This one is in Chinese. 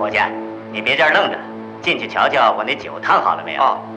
伙计，你别这儿愣着，进去瞧瞧我那酒烫好了没有？ 哦，